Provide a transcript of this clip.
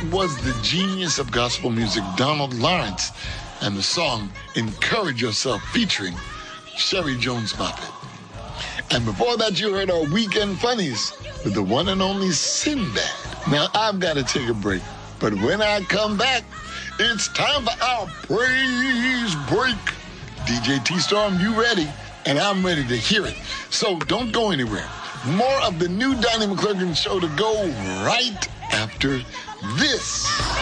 was the genius of gospel music, Donald Lawrence, and the song Encourage Yourself featuring Sherry Jones Moppet. And before that, you heard our Weekend Funnies with the one and only Sinbad. Now, I've got to take a break, but when I come back, it's time for our praise break. DJ T-Storm, you ready? And I'm ready to hear it. So don't go anywhere. More of the new Donnie McClurkin Show to go right after this.